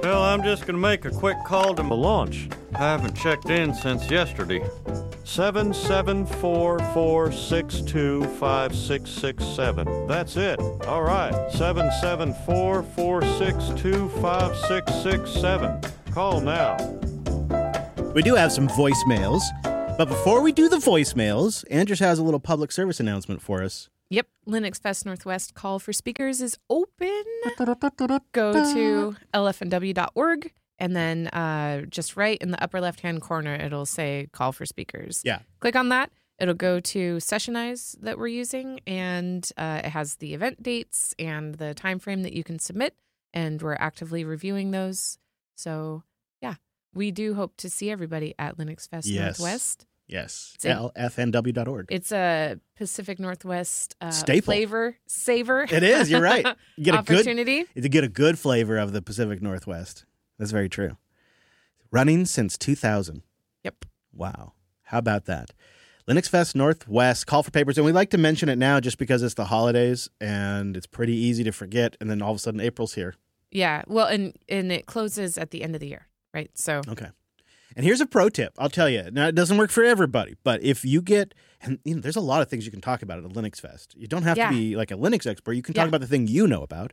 Well, I'm just going to make a quick call to the launch. I haven't checked in since yesterday. 774-462-5667. That's it. All right. 774-462-5667. Call now. We do have some voicemails, but before we do the voicemails, Andrews has a little public service announcement for us. Yep, Linux Fest Northwest call for speakers is open. Go to lfnw.org, and then just right in the upper left-hand corner, it'll say call for speakers. Yeah. Click on that. It'll go to Sessionize that we're using, and it has the event dates and the time frame that you can submit, and we're actively reviewing those. So, yeah, we do hope to see everybody at Linux Fest Northwest. Yes, lfnw.org. It's a Pacific Northwest staple flavor saver. It is. You're right. You get opportunity to get a good flavor of the Pacific Northwest. That's very true. Running since 2000. Yep. Wow. How about that? Linux Fest Northwest, call for papers. And we like to mention it now just because it's the holidays and it's pretty easy to forget. And then all of a sudden April's here. Yeah. Well, and it closes at the end of the year, right? So okay. And here's a pro tip. I'll tell you. Now, it doesn't work for everybody, but if you get, and there's a lot of things you can talk about at a Linux Fest. You don't have to be like a Linux expert. You can talk about the thing you know about.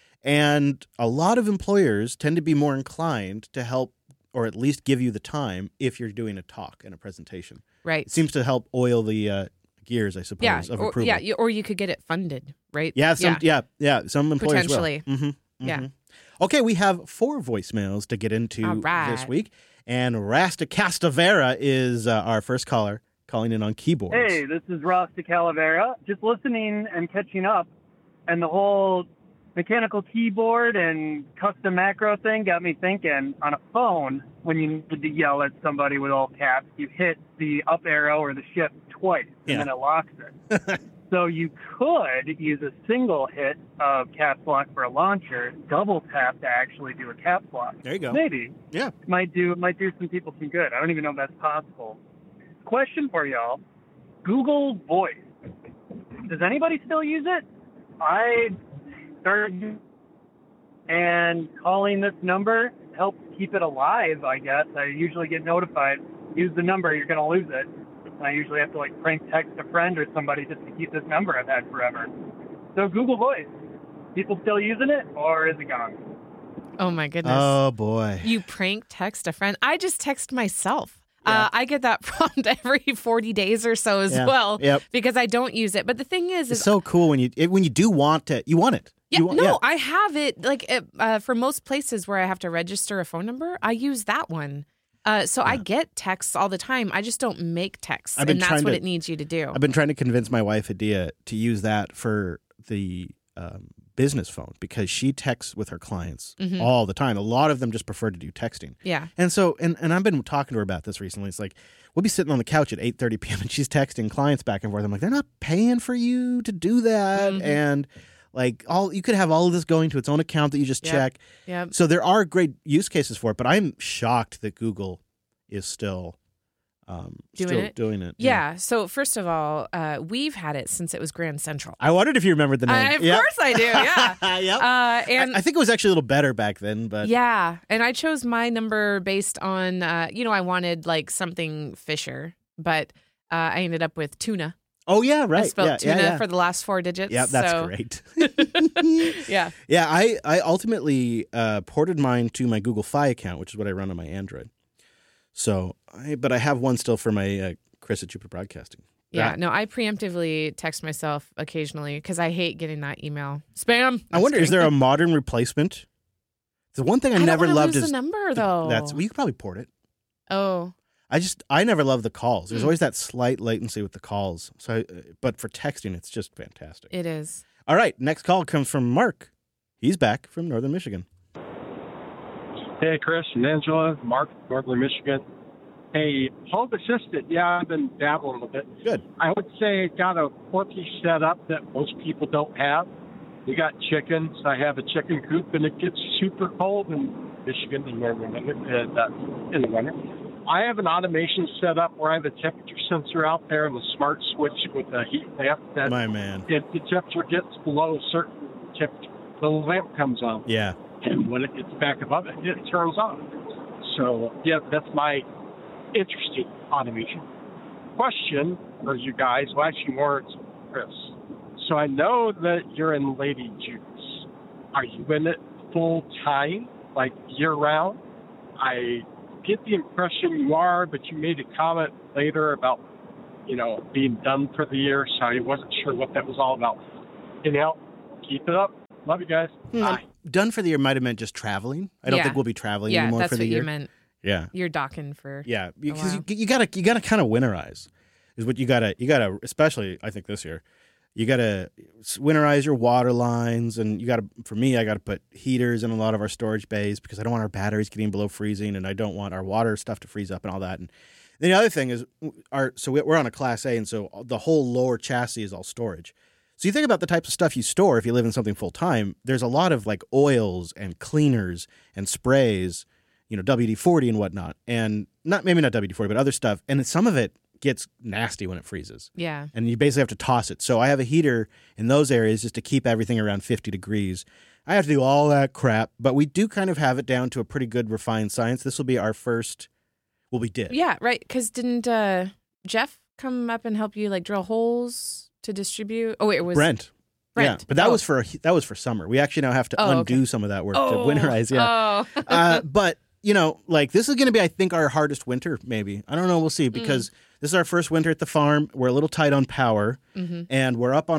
And a lot of employers tend to be more inclined to help or at least give you the time if you're doing a talk and a presentation. Right. It seems to help oil the gears, I suppose, of approval. Yeah, or you could get it funded, right? Yeah, some employers potentially will. Mm-hmm. Yeah. Okay, we have 4 voicemails to get into this week. And Rasta Castavera is our first caller, calling in on keyboards. Hey, this is Rasta Calavera. Just listening and catching up. And the whole mechanical keyboard and custom macro thing got me thinking, on a phone, when you need to yell at somebody with all caps, you hit the up arrow or the shift twice, and then it locks it. So you could use a single hit of caps lock for a launcher, double tap to actually do a caps lock. There you go. Maybe. Yeah. Might do some people some good. I don't even know if that's possible. Question for y'all. Google Voice. Does anybody still use it? I started and calling this number helps keep it alive, I guess. I usually get notified, use the number, you're going to lose it. I usually have to prank text a friend or somebody just to keep this number I've had forever. So Google Voice, people still using it, or is it gone? Oh my goodness! Oh boy! You prank text a friend? I just text myself. Yeah. I get that prompt every 40 days or so as well because I don't use it. But the thing is it's so cool when you do want it, you want it. Yeah, I have it for most places where I have to register a phone number. I use that one. So I get texts all the time. I just don't make texts, and that's what it needs you to do. I've been trying to convince my wife, Adia, to use that for the business phone because she texts with her clients all the time. A lot of them just prefer to do texting. Yeah. And so, and I've been talking to her about this recently. It's like, we'll be sitting on the couch at 8:30 p.m. and she's texting clients back and forth. I'm like, they're not paying for you to do that. And you could have all of this going to its own account that you just check. Yep. So there are great use cases for it, but I'm shocked that Google is still doing it. Yeah. So first of all, we've had it since it was Grand Central. I wondered if you remembered the name. Of course I do. Yeah. Yep. And I think it was actually a little better back then, but yeah. And I chose my number based on, I wanted something Fisher, but I ended up with Tuna. Oh, yeah, right. I spelled tuna for the last 4 digits. Yeah, that's great. Yeah. Yeah, I ultimately ported mine to my Google Fi account, which is what I run on my Android. So, but I have one still for my Chris at Jupiter Broadcasting. Yeah, no, I preemptively text myself occasionally because I hate getting that email. Spam. I wonder, is there a modern replacement? The one thing I never loved is the number, though. You could probably port it. Oh. I never loved the calls. There's always that slight latency with the calls. So, but for texting, it's just fantastic. It is. All right, next call comes from Mark. He's back from Northern Michigan. Hey, Chris and Angela. Mark, Northern Michigan. Hey, Home Assistant. Yeah, I've been dabbling a bit. Good. I would say it got a quirky setup that most people don't have. We got chickens. I have a chicken coop, and it gets super cold in Michigan in the winter. I have an automation set up where I have a temperature sensor out there and a smart switch with a heat lamp that my man. If the temperature gets below a certain temperature, the lamp comes on. Yeah. And when it gets back above it, it turns off. So, yeah, that's my interesting automation. Question for you guys, well, actually more to Chris. So I know that you're in Lady Juice. Are you in it full time, like year round? I get the impression you are, but you made a comment later about, being done for the year, so I wasn't sure what that was all about. Keep it up. Love you guys. Bye. Done for the year might have meant just traveling. I don't think we'll be traveling anymore for the year. Yeah, that's what you meant. Yeah. You're docking for because you gotta kind of winterize is what you gotta, especially I think this year. You gotta winterize your water lines, and for me, I gotta put heaters in a lot of our storage bays because I don't want our batteries getting below freezing, and I don't want our water stuff to freeze up and all that. And then the other thing is we're on a Class A, and so the whole lower chassis is all storage. So you think about the types of stuff you store if you live in something full time. There's a lot of like oils and cleaners and sprays, WD-40 and whatnot, and maybe not WD-40, but other stuff. And some of it gets nasty when it freezes. Yeah. And you basically have to toss it. So I have a heater in those areas just to keep everything around 50 degrees. I have to do all that crap, but we do kind of have it down to a pretty good refined science. This will be our first. Well, we did. Yeah, right. Because didn't Jeff come up and help you like drill holes to distribute? Oh, wait, it was Brent. Yeah, but that was for summer. We actually now have to undo some of that work to winterize. Yeah. But this is going to be, I think, our hardest winter. Maybe, I don't know. We'll see, because this is our first winter at the farm. We're a little tight on power, and we're up on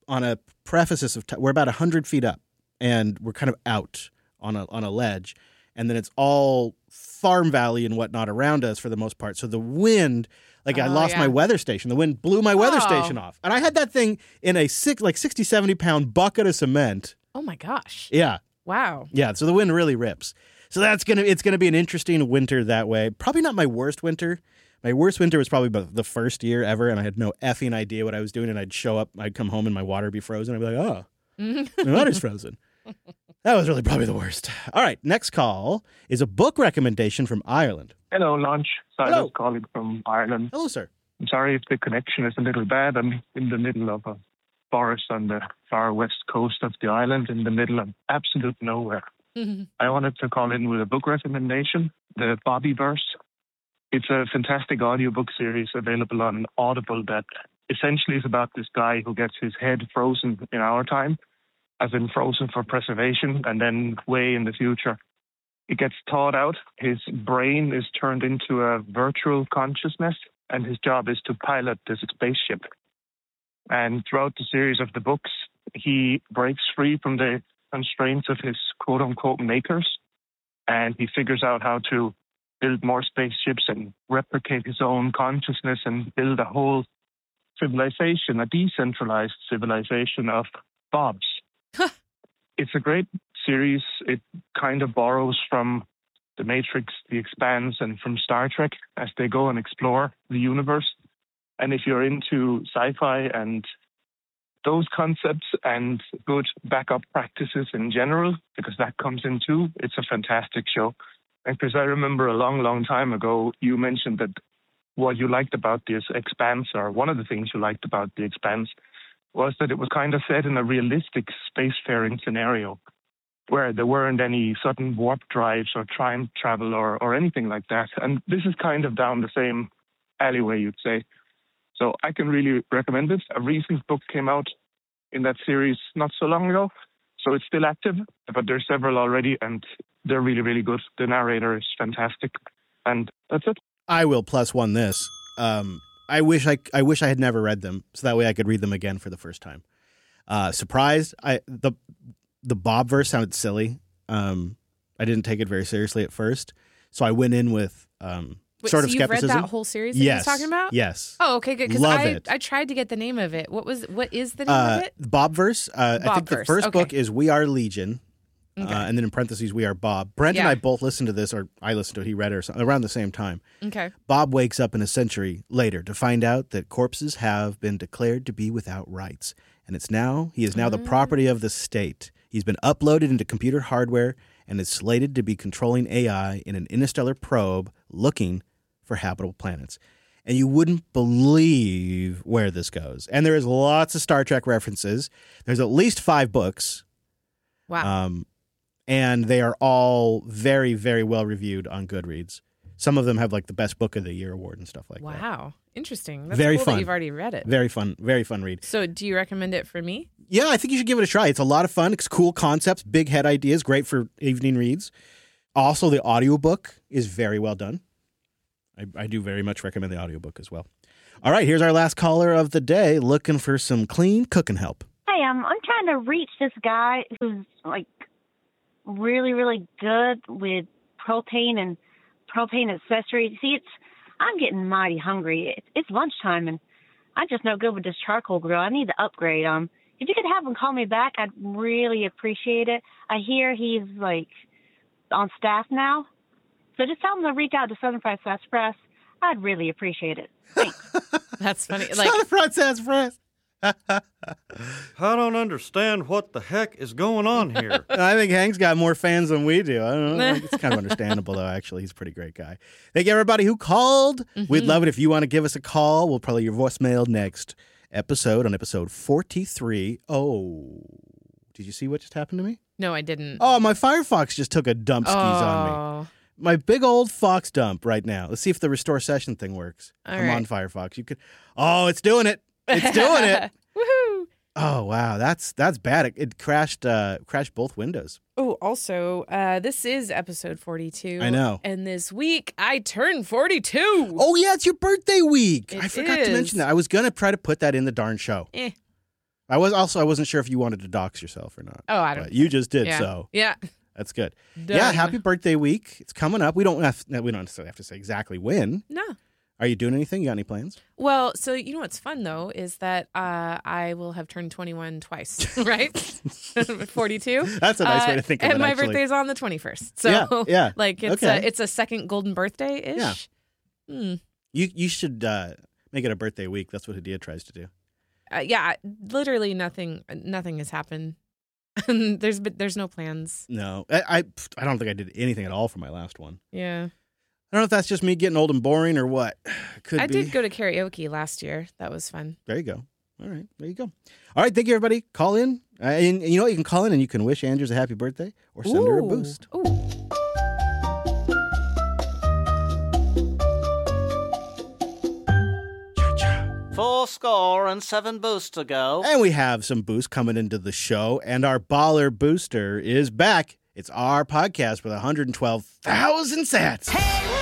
a precipice of we're about 100 feet up, and we're kind of out on a ledge, and then it's all farm valley and whatnot around us for the most part. So the wind. I lost my weather station. The wind blew my weather station off. And I had that thing in a 60, 70-pound bucket of cement. Oh, my gosh. Yeah. Wow. Yeah, so the wind really rips. So it's going to be an interesting winter that way. Probably not my worst winter. My worst winter was probably the first year ever, and I had no effing idea what I was doing, and I'd show up, I'd come home, and my water would be frozen. I'd be like, oh, my water's frozen. That was really probably the worst. All right, next call is a book recommendation from Ireland. Hello, Launch. Silas calling from Ireland. Hello, sir. I'm sorry if the connection is a little bad. I'm in the middle of a forest on the far west coast of the island, in the middle of absolute nowhere. I wanted to call in with a book recommendation, The Bobbyverse. It's a fantastic audiobook series available on Audible that essentially is about this guy who gets his head frozen in our time, as in frozen for preservation, and then way in the future, it gets thawed out. His brain is turned into a virtual consciousness, and his job is to pilot this spaceship. And throughout the series of the books, he breaks free from the constraints of his quote-unquote makers, and he figures out how to build more spaceships and replicate his own consciousness and build a whole civilization, a decentralized civilization of Bobs. It's a great series. It kind of borrows from The Matrix, The Expanse, and from Star Trek as they go and explore the universe. And if you're into sci-fi and those concepts and good backup practices in general, because that comes in too, it's a fantastic show. And because I remember a long, long time ago, you mentioned that what you liked about this Expanse, or one of the things you liked about The Expanse, was that it was kind of set in a realistic spacefaring scenario where there weren't any sudden warp drives or time travel or anything like that. And this is kind of down the same alleyway, you'd say. So I can really recommend it. A recent book came out in that series not so long ago, so it's still active, but there's several already, and they're really, really good. The narrator is fantastic, and that's it. I will +1 this. I wish I had never read them, so that way I could read them again for the first time. Surprised, the Bobverse sounded silly. I didn't take it very seriously at first, so I went in with sort of skepticism. You've read that whole series that you're talking about? Yes. Oh, okay, good. Because I tried to get the name of it. What is the name of it? Bobverse. I think the first book is We Are Legion. Okay. And then in parentheses, We Are Bob. Brent and I both listened to this, or I listened to it, he read it or something, around the same time. Okay. Bob wakes up in a century later to find out that corpses have been declared to be without rights. And he is now the property of the state. He's been uploaded into computer hardware and is slated to be controlling AI in an interstellar probe looking for habitable planets. And you wouldn't believe where this goes. And there is lots of Star Trek references. There's at least 5 books. Wow. and they are all very, very well reviewed on Goodreads. Some of them have like the best book of the year award and stuff like that. Wow. Interesting. That's Very cool fun. that you've already read it. Very fun read. So do you recommend it for me? Yeah, I think you should give it a try. It's a lot of fun. It's cool concepts, big head ideas, great for evening reads. Also, the audiobook is very well done. I do very much recommend the audiobook as well. All right, here's our last caller of the day looking for some clean cooking help. Hey, I'm trying to reach this guy who's like really, really good with propane and propane accessories. See, I'm getting mighty hungry. It's lunchtime, and I'm just no good with this charcoal grill. I need to upgrade. If you could have him call me back, I'd really appreciate it. I hear he's like on staff now, so just tell him to reach out to Southern Fried Express. I'd really appreciate it. Thanks. That's funny. Southern Fried Express. I don't understand what the heck is going on here. I think Hank's got more fans than we do. I don't know. It's kind of understandable, though, actually. He's a pretty great guy. Thank you, everybody who called. We'd love it if you want to give us a call. We'll play your voicemail next episode, on episode 43. Oh, did you see what just happened to me? No, I didn't. Oh, my Firefox just took a dump skis on me. My big old Fox dump right now. Let's see if the restore session thing works. I'm on Firefox. You could. Oh, it's doing it. It's doing it. Woohoo! Oh wow, that's bad. It crashed both windows. Oh, also, this is episode 42. I know. And this week I turned 42. Oh yeah, it's your birthday week. It I forgot to mention that. I was gonna try to put that in the darn show. I wasn't sure if you wanted to dox yourself or not. Oh, I don't. But you just did, Yeah. so Yeah. that's good. Done. Yeah, happy birthday week. It's coming up. We don't necessarily have to say exactly when. No. Are you doing anything? You got any plans? Well, so you know what's fun though is that I will have turned 21 twice, right? 42. That's a nice way to think of it. And my actually. birthday's on the 21st. So yeah. like it's a second golden birthday ish. Yeah. You should make it a birthday week. That's what Hadia tries to do. Yeah, literally nothing has happened. There's no plans. No, I don't think I did anything at all for my last one. Yeah. I don't know if that's just me getting old and boring or what. Could I be. did go to karaoke last year. That was fun. There you go. All right, there you go. All right, thank you, everybody. Call in. And you know what? You can call in and you can wish Andrews a happy birthday or send her a boost. Ooh. $4.7 boosts to go. And we have some boosts coming into the show, and our baller booster is back. It's our podcast with 112,000 sats. Hey!